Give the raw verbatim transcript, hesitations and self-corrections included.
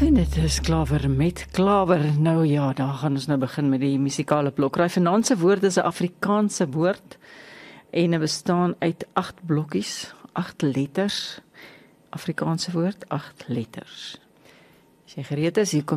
En dit is Klawer met Klawer. Nou ja, daar gaan ons nou begin met die musikale blokraai. Vanaand se woord is 'n Afrikaanse woord en dit bestaan uit agt blokkies, agt letters. Afrikaanse woord, agt letters. As jy gereed is, hier kom